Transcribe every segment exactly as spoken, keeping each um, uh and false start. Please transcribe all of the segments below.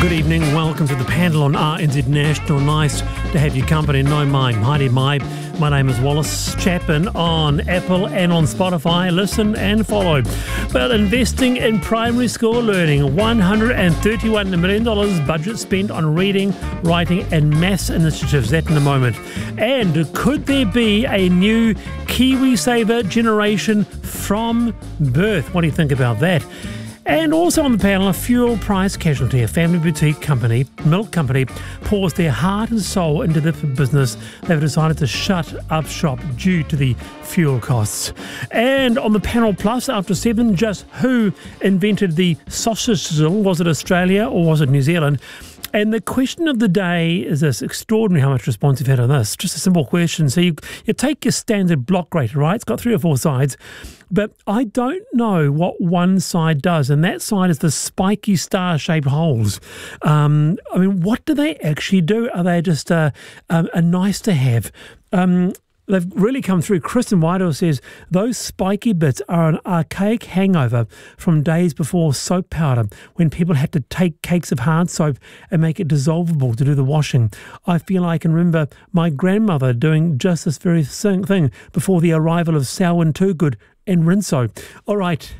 Good evening, welcome to the panel on R N Z National. Nice to have your company. No mind, Heidi Mai. My name is Wallace Chapman on Apple and on Spotify. Listen and follow. Well, investing in primary school learning, one hundred thirty-one million dollars budget spent on reading, writing and maths initiatives. That in a moment. And could there be a new KiwiSaver generation from birth? What do you think about that? And also on the panel, a fuel price casualty. A family boutique company, milk company, pours their heart and soul into the business. They've decided to shut up shop due to the fuel costs. And on the panel plus, after seven, just who invented the sausage sizzle? Was it Australia or was it New Zealand? And the question of the day is this: extraordinary how much response you've had on this. Just a simple question. So you, you take your standard block grater, right? It's got three or four sides. But I don't know what one side does, and that side is the spiky star-shaped holes. Um, I mean, what do they actually do? Are they just uh, um, a nice to have? Um, they've really come through. Kristen Whitehall says those spiky bits are an archaic hangover from days before soap powder, when people had to take cakes of hard soap and make it dissolvable to do the washing. I feel I can remember my grandmother doing just this very thing before the arrival of Selwyn Toogood and Rinso. All right.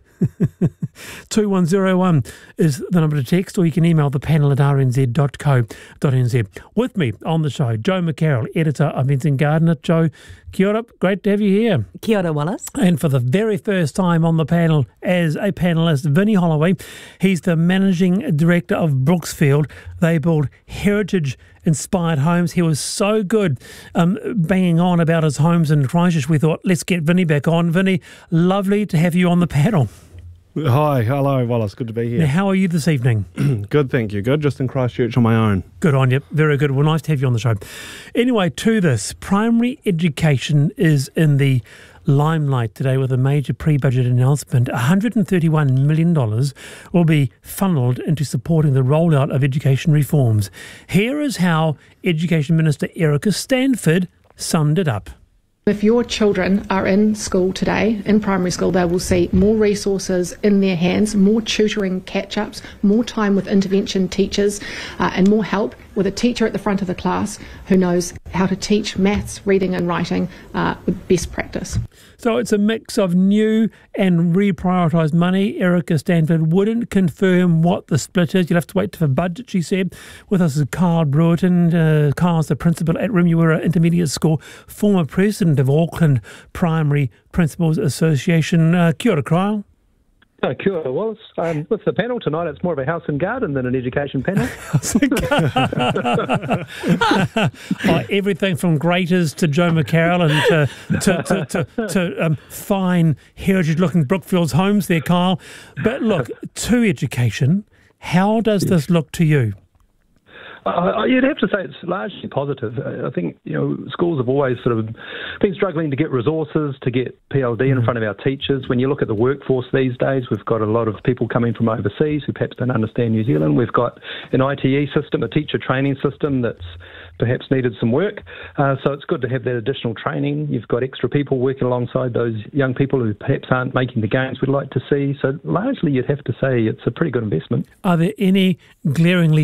two one zero one is the number to text, or you can email the panel at r n z dot co dot n z. With me on the show, Joe McCarroll, editor of Vincent Gardner. Joe, kia ora, great to have you here. Kia ora, Wallace. And for the very first time on the panel as a panellist, Vinny Holloway. He's the managing director of Brooksfield. They build heritage-inspired homes. He was so good um, banging on about his homes in Christchurch. We thought, let's get Vinny back on. Vinny, lovely to have you on the panel. Hi, hello, Wallace. Good to be here. Now, how are you this evening? Good, thank you. Good, just in Christchurch on my own. Good on you. Very good. Well, nice to have you on the show. Anyway, to this, primary education is in the limelight today with a major pre-budget announcement. one hundred thirty-one million dollars will be funneled into supporting the rollout of education reforms. Here is how Education Minister Erica Stanford summed it up. If your children are in school today, in primary school, they will see more resources in their hands, more tutoring catch-ups, more time with intervention teachers, uh, and more help with a teacher at the front of the class who knows how to teach maths, reading and writing uh, with best practice. So it's a mix of new and reprioritised money. Erica Stanford wouldn't confirm what the split is. You'll have to wait for budget, she said. With us is Carl Brewerton. Uh, Carl's the principal at Remuera Intermediate School, former president of Auckland Primary Principals Association. Uh, kia ora, Carl. Oh, kia ora, Wallace. Um, with the panel tonight, it's more of a house and garden than an education panel. Oh, everything from graters to Joe McCarroll and to, to, to, to, to um, fine heritage-looking Brookfields homes there, Kyle. But look, to education, how does this look to you? Uh, you'd have to say it's largely positive. I think, you know, schools have always sort of been struggling to get resources, to get P L D in front of our teachers. When you look at the workforce these days, we've got a lot of people coming from overseas who perhaps don't understand New Zealand. We've got an I T E system, a teacher training system that's perhaps needed some work. Uh, so it's good to have that additional training. You've got extra people working alongside those young people who perhaps aren't making the gains we'd like to see. So largely you'd have to say it's a pretty good investment. Are there any glaringly